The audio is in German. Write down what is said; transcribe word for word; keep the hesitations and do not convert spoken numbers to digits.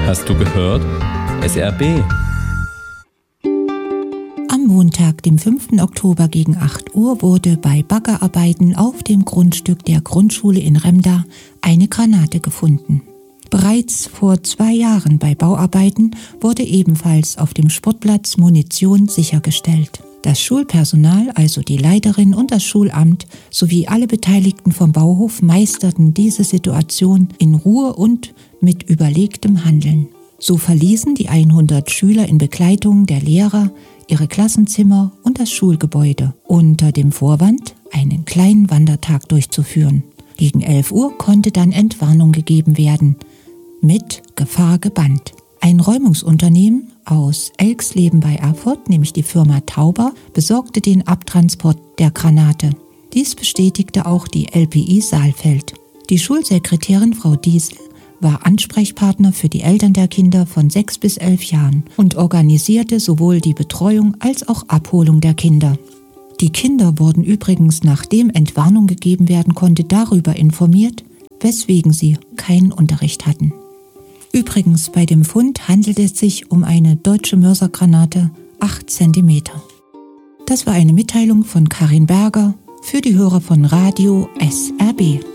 Hast du gehört? S R B. Am Montag, dem fünften Oktober gegen acht Uhr, wurde bei Baggerarbeiten auf dem Grundstück der Grundschule in Remda eine Granate gefunden. Bereits vor zwei Jahren bei Bauarbeiten wurde ebenfalls auf dem Sportplatz Munition sichergestellt. Das Schulpersonal, also die Leiterin und das Schulamt sowie alle Beteiligten vom Bauhof meisterten diese Situation in Ruhe und mit überlegtem Handeln. So verließen die hundert Schüler in Begleitung der Lehrer ihre Klassenzimmer und das Schulgebäude unter dem Vorwand, einen kleinen Wandertag durchzuführen. Gegen elf Uhr konnte dann Entwarnung gegeben werden, mit Gefahr gebannt. Ein Räumungsunternehmen aus Elxleben bei Erfurt, nämlich die Firma Tauber, besorgte den Abtransport der Granate. Dies bestätigte auch die L P I Saalfeld. Die Schulsekretärin Frau Diesel war Ansprechpartner für die Eltern der Kinder von sechs bis elf Jahren und organisierte sowohl die Betreuung als auch Abholung der Kinder. Die Kinder wurden übrigens, nachdem Entwarnung gegeben werden konnte, darüber informiert, weswegen sie keinen Unterricht hatten. Übrigens, bei dem Fund handelt es sich um eine deutsche Mörsergranate acht Zentimeter. Das war eine Mitteilung von Karin Berger für die Hörer von Radio S R B.